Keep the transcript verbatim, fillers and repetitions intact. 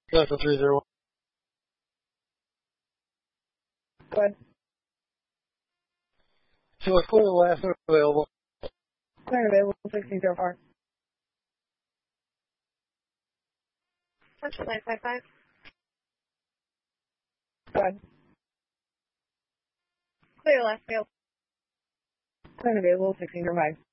Delta three zero one. Go ahead. So what's going on last available? Clear available, sixteen zero four. Central nine five five. Go ahead. Clear last available. Clear available, sixteen zero five.